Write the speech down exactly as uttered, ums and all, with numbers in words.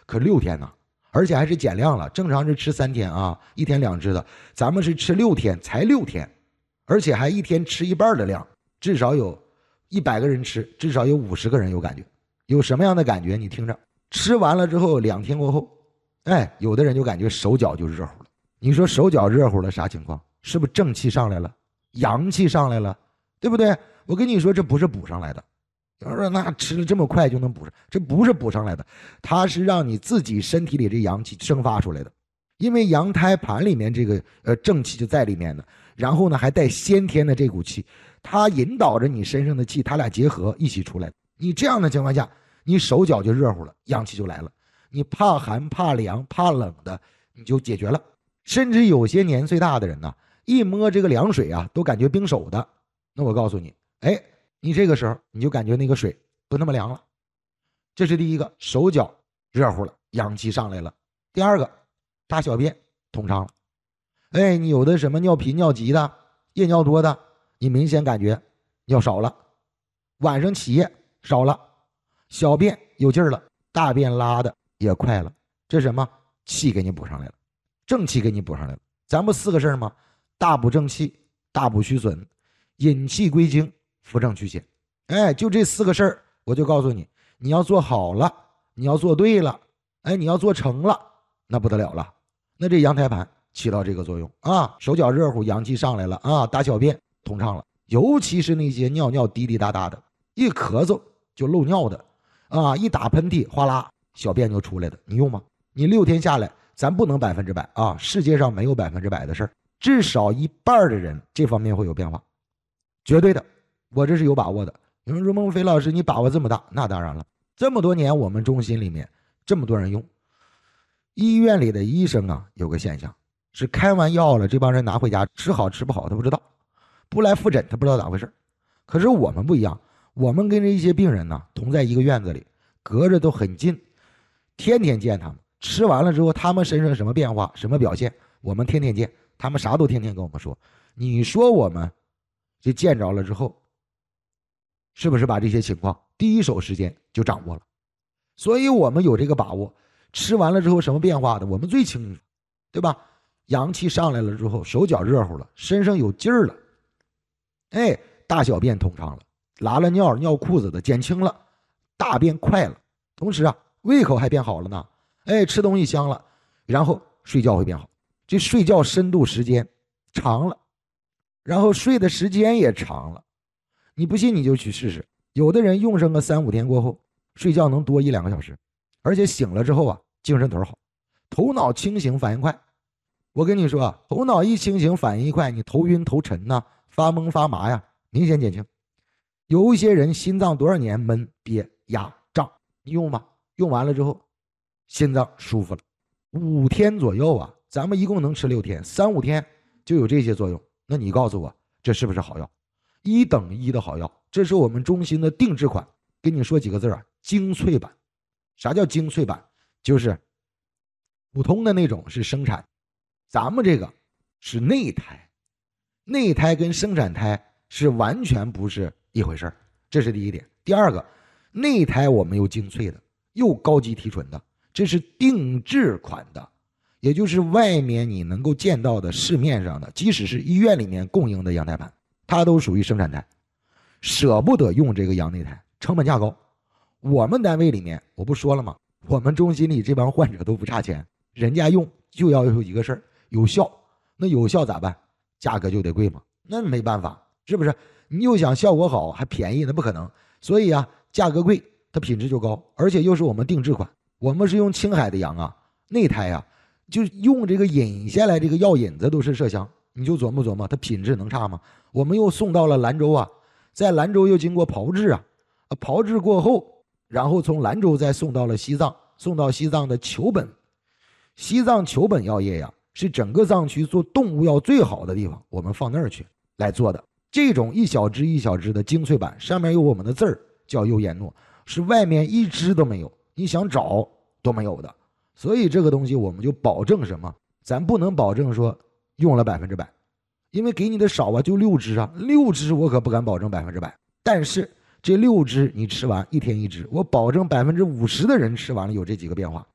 可六天呢，而且还是减量了，正常是吃三天啊，一天两只的，咱们是吃六天，才六天，而且还一天吃一半的量，至少有一百个人吃，至少有五十个人有感觉。有什么样的感觉？你听着，吃完了之后，两天过后，哎，有的人就感觉手脚就热乎了。你说手脚热乎了啥情况？是不是正气上来了，阳气上来了，对不对？我跟你说，这不是补上来的。有人说那吃了这么快就能补上，这不是补上来的，它是让你自己身体里这阳气生发出来的。因为阳胎盘里面这个呃正气就在里面的，然后呢还带先天的这股气，它引导着你身上的气，它俩结合一起出来。你这样的情况下，你手脚就热乎了，阳气就来了。你怕寒怕凉怕冷的，你就解决了。甚至有些年岁大的人呢、啊，一摸这个凉水啊，都感觉冰手的。那我告诉你，哎，你这个时候你就感觉那个水不那么凉了。这是第一个，手脚热乎了，阳气上来了。第二个，大小便通畅了。哎，你有的什么尿频尿急的，夜尿多的，你明显感觉尿少了，晚上起夜少了，小便有劲儿了，大便拉的也快了。这是什么？气给你补上来了，正气给你补上来了。咱不四个事儿吗？大补正气，大补虚损，引气归经，扶正祛邪。哎，就这四个事儿，我就告诉你，你要做好了，你要做对了，哎，你要做成了，那不得了了。那这阳胎盘起到这个作用啊，手脚热乎，阳气上来了啊，大小便通畅了。尤其是那些尿尿滴滴答答的，一咳嗽就漏尿的啊，一打喷嚏哗啦小便就出来的，你用吗？你六天下来，咱不能百分之百啊，世界上没有百分之百的事儿，至少一半的人这方面会有变化，绝对的，我这是有把握的。有人说孟非老师你把握这么大，那当然了，这么多年我们中心里面这么多人用，医院里的医生啊有个现象是开完药了，这帮人拿回家吃好吃不好他不知道，不来复诊他不知道咋回事。可是我们不一样，我们跟这一些病人呢同在一个院子里，隔着都很近，天天见他们，吃完了之后他们身上什么变化什么表现我们天天见，他们啥都天天跟我们说。你说我们这见着了之后是不是把这些情况第一手时间就掌握了？所以我们有这个把握，吃完了之后什么变化的我们最清楚，对吧？阳气上来了之后，手脚热乎了，身上有劲儿了，哎，大小便通畅了，拉了尿尿裤子的减轻了，大便快了，同时啊胃口还变好了呢，哎，吃东西香了，然后睡觉会变好，这睡觉深度时间长了，然后睡的时间也长了。你不信你就去试试，有的人用上个三五天过后，睡觉能多一两个小时，而且醒了之后啊精神头好，头脑清醒，反应快。我跟你说啊，头脑一清醒反应一快，你头晕头沉呐、啊、发懵发麻呀明显减轻。有一些人心脏多少年闷憋压胀，你用吧，用完了之后心脏舒服了，五天左右啊，咱们一共能吃六天，三五天就有这些作用。那你告诉我这是不是好药？一等一的好药，这是我们中心的定制款。跟你说几个字啊，精粹版。啥叫精粹版？就是普通的那种是生产，咱们这个是内胎，内胎跟生产胎是完全不是一回事，这是第一点。第二个，内胎我们又精粹的，又高级提纯的，这是定制款的，也就是外面你能够见到的市面上的，即使是医院里面供应的阳胎盘，它都属于生产胎，舍不得用这个阳内胎，成本价高。我们单位里面我不说了吗，我们中心里这帮患者都不差钱，人家用就要有一个事儿，有效。那有效咋办？价格就得贵嘛，那没办法，是不是？你又想效果好还便宜，那不可能。所以啊，价格贵，它品质就高，而且又是我们定制款。我们是用青海的羊啊，内胎啊，就用这个引下来这个药引子都是麝香，你就琢磨琢磨，它品质能差吗？我们又送到了兰州啊，在兰州又经过炮制啊，炮制过后，然后从兰州再送到了西藏，送到西藏的球本。西藏球本药业呀，是整个藏区做动物药最好的地方，我们放那儿去来做的。这种一小支一小支的精粹版，上面有我们的字儿，叫优颜诺，是外面一支都没有，你想找都没有的。所以这个东西我们就保证什么？咱不能保证说用了百分之百，因为给你的少啊，就六支啊，六支我可不敢保证百分之百。但是这六支你吃完一天一支，我保证百分之五十的人吃完了有这几个变化。